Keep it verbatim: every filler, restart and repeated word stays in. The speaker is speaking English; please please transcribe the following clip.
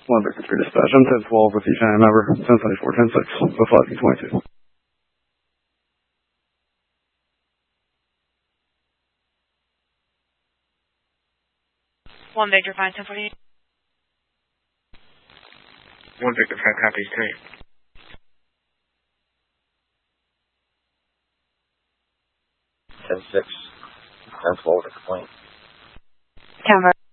One Victor three dispatch. I'm ten twelve with each I M member. ten seventy-four, ten six, oh five, twenty-two. One Victor five, ten forty-eight. One Victor five copies three. ten six, ten twelve, complaint. Tower.